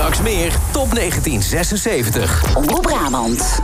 Straks meer Top 1976. Omroep Brabant.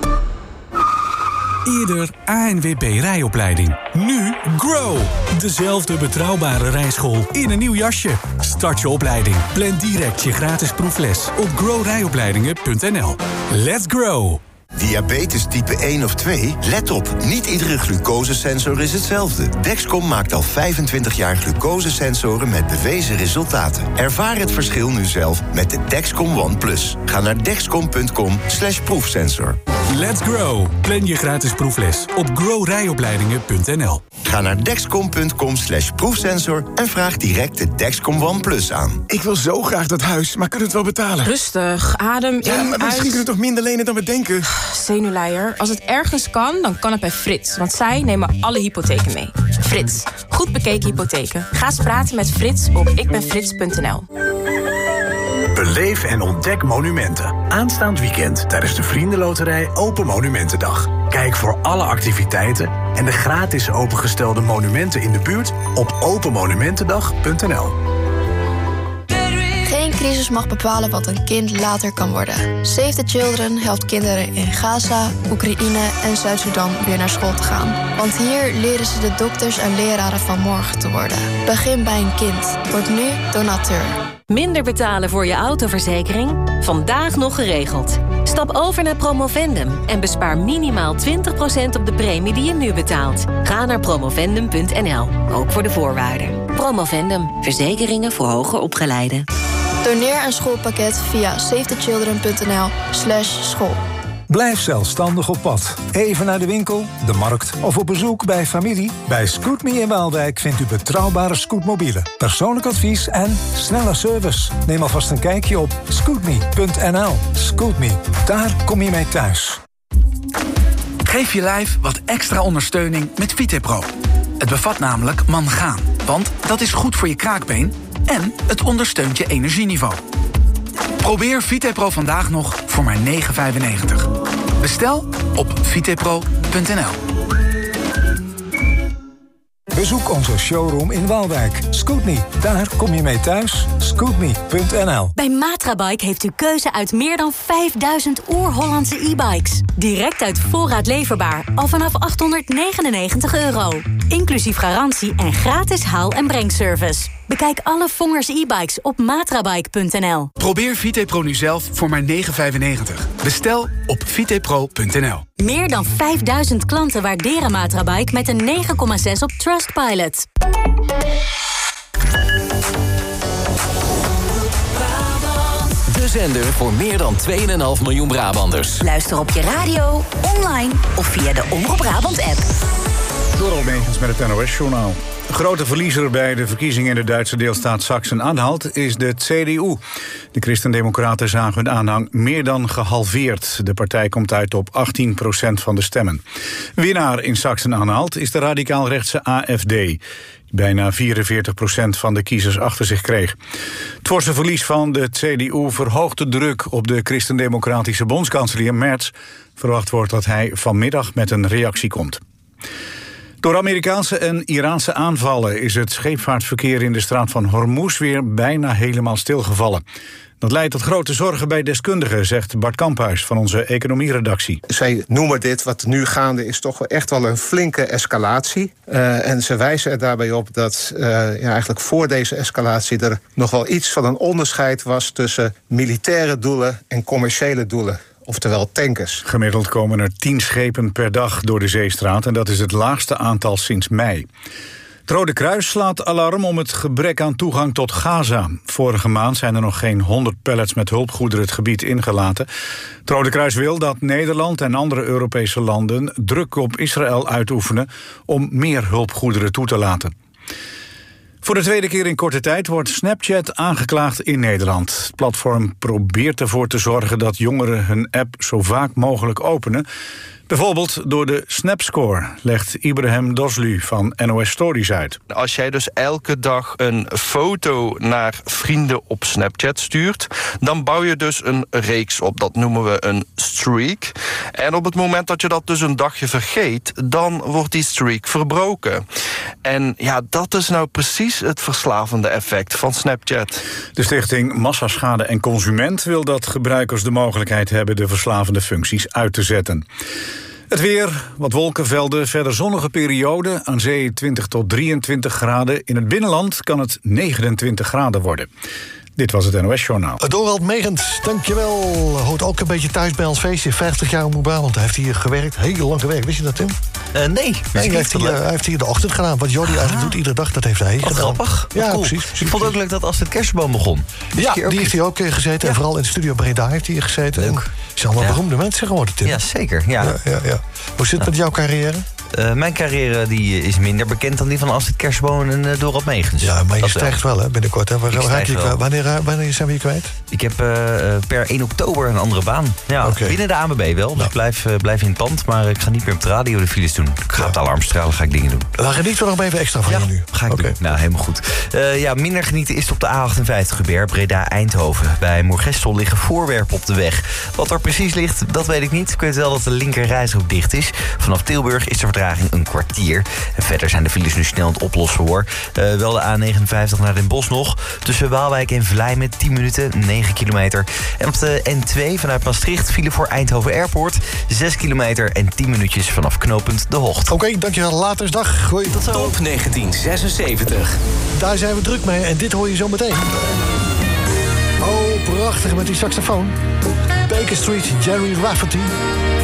Eerder ANWB rijopleiding. Nu Grow. Dezelfde betrouwbare rijschool in een nieuw jasje. Start je opleiding. Plan direct je gratis proefles op growrijopleidingen.nl. Let's grow. Diabetes type 1 of 2? Let op, niet iedere glucosesensor is hetzelfde. Dexcom maakt al 25 jaar glucosesensoren met bewezen resultaten. Ervaar het verschil nu zelf met de Dexcom ONE+. Ga naar dexcom.com/proefsensor. Let's grow. Plan je gratis proefles op growrijopleidingen.nl. Ga naar dexcom.com/proefsensor en vraag direct de Dexcom ONE+ aan. Ik wil zo graag dat huis, maar kunnen we het wel betalen? Rustig, adem in, Ja, maar misschien kunnen we toch minder lenen dan we denken? Zenuwleier. Als het ergens kan, dan kan het bij Frits. Want zij nemen alle hypotheken mee. Frits. Goed bekeken hypotheken. Ga eens praten met Frits op ikbenfrits.nl. Beleef en ontdek monumenten. Aanstaand weekend tijdens de Vriendenloterij Open Monumentendag. Kijk voor alle activiteiten en de gratis opengestelde monumenten in de buurt op openmonumentendag.nl. Geen crisis mag bepalen wat een kind later kan worden. Save the Children helpt kinderen in Gaza, Oekraïne en Zuid-Soedan weer naar school te gaan. Want hier leren ze de dokters en leraren van morgen te worden. Begin bij een kind. Word nu donateur. Minder betalen voor je autoverzekering? Vandaag nog geregeld. Stap over naar Promovendum en bespaar minimaal 20% op de premie die je nu betaalt. Ga naar promovendum.nl, ook voor de voorwaarden. Promovendum, verzekeringen voor hoger opgeleiden. Doneer een schoolpakket via savethechildren.nl/school. Blijf zelfstandig op pad. Even naar de winkel, de markt of op bezoek bij familie. Bij Scootme in Waalwijk vindt u betrouwbare scootmobielen, persoonlijk advies en snelle service. Neem alvast een kijkje op scootme.nl. Scootme, daar kom je mee thuis. Geef je lijf wat extra ondersteuning met VitePro. Het bevat namelijk mangaan, want dat is goed voor je kraakbeen en het ondersteunt je energieniveau. Probeer VitePro vandaag nog voor maar €9,95. Bestel op vitepro.nl. Bezoek onze showroom in Waalwijk. Scootme, daar kom je mee thuis. Scootme.nl. Bij Matrabike heeft u keuze uit meer dan 5000 oer-Hollandse e-bikes. Direct uit voorraad leverbaar, al vanaf €899. Inclusief garantie en gratis haal- en brengservice. Bekijk alle Vongers e-bikes op matrabike.nl. Probeer VitePro nu zelf voor maar €9,95. Bestel op vitepro.nl. Meer dan 5000 klanten waarderen Matrabike met een 9,6 op Trustpilot. De zender voor meer dan 2,5 miljoen Brabanders. Luister op je radio, online of via de Omroep Brabant app. Door Almegens met het NOS-journaal. Grote verliezer bij de verkiezingen in de Duitse deelstaat Sachsen-Anhalt is de CDU. De Christen-Democraten zagen hun aanhang meer dan gehalveerd. De partij komt uit op 18% van de stemmen. Winnaar in Sachsen-Anhalt is de radicaal-rechtse AFD, die bijna 44% van de kiezers achter zich kreeg. Het forse verlies van de CDU verhoogt de druk op de Christen-Democratische bondskanselier Merz. Verwacht wordt dat hij vanmiddag met een reactie komt. Door Amerikaanse en Iraanse aanvallen is het scheepvaartverkeer in de straat van Hormuz weer bijna helemaal stilgevallen. Dat leidt tot grote zorgen bij deskundigen, zegt Bart Kamphuis van onze economieredactie. Zij noemen dit, wat nu gaande is, toch echt wel een flinke escalatie. En ze wijzen er daarbij op dat eigenlijk voor deze escalatie er nog wel iets van een onderscheid was tussen militaire doelen en commerciële doelen. Oftewel tankers. Gemiddeld komen er 10 schepen per dag door de zeestraat en dat is het laagste aantal sinds mei. Het Rode Kruis slaat alarm om het gebrek aan toegang tot Gaza. Vorige maand zijn er nog geen 100 pallets met hulpgoederen het gebied ingelaten. Het Rode Kruis wil dat Nederland en andere Europese landen druk op Israël uitoefenen om meer hulpgoederen toe te laten. Voor de tweede keer in korte tijd wordt Snapchat aangeklaagd in Nederland. Het platform probeert ervoor te zorgen dat jongeren hun app zo vaak mogelijk openen. Het Bijvoorbeeld door de Snapscore, legt Ibrahim Doslu van NOS Stories uit. Als jij dus elke dag een foto naar vrienden op Snapchat stuurt, dan bouw je dus een reeks op. Dat noemen we een streak. En op het moment dat je dat dus een dagje vergeet, dan wordt die streak verbroken. En ja, dat is nou precies het verslavende effect van Snapchat. De stichting Massaschade en Consument wil dat gebruikers de mogelijkheid hebben de verslavende functies uit te zetten. Het weer, wat wolkenvelden, verder zonnige periode, aan zee 20 tot 23 graden. In het binnenland kan het 29 graden worden. Dit was het NOS-journaal. Dorald Megens, dankjewel. Hoort ook een beetje thuis bij ons feestje. 50 jaar Omroep Brabant. Hij heeft hier gewerkt, heel lang gewerkt. Wist je dat, Tim? Nee. Hij heeft hier de ochtend gedaan. Wat Jordi eigenlijk doet iedere dag, dat heeft hij gedaan. Grappig. Ja, cool. precies. Ik vond het ook leuk dat als het kerstboom begon. Ja, die heeft hij ook gezeten. Ja. En vooral in de studio Breda heeft hij hier gezeten. Leuk. Het zijn allemaal beroemde mensen geworden, Tim. Ja, zeker. Ja. Hoe zit het met jouw carrière? Mijn carrière die is minder bekend dan die van Astrid Kersenboom en Dorald Megens. Ja, maar je stijgt wel, hè, binnenkort. Hè? Wanneer zijn we je kwijt? Ik heb per 1 oktober een andere baan. Ja, binnen de ANWB wel. Dus ik blijf in het pand. Maar ik ga niet meer op de radio de files doen. Ik ga op de alarmstralen ga ik dingen doen. Dan genieten we nog even extra van je nu. Ga ik doen. Nou, helemaal goed. Minder genieten is het op de A58 gebeurd. Breda-Eindhoven. Bij Moergestel liggen voorwerpen op de weg. Wat er precies ligt, dat weet ik niet. Ik weet wel dat de linker reisroute dicht is. Vanaf Tilburg is de vertraging een kwartier. En verder zijn de files nu snel aan het oplossen, hoor. Wel de A59 naar Den Bosch nog. Tussen Waalwijk en Vlijmen 10 minuten, 9 kilometer. En op de N2 vanuit Maastricht file voor Eindhoven Airport. 6 kilometer en 10 minuutjes vanaf knooppunt De Hocht. Oké, dankjewel. Latersdag. Goeie. Tot zo. Top 1976. Daar zijn we druk mee en dit hoor je zo meteen. Oh, prachtig met die saxofoon. Baker Street, Jerry Rafferty.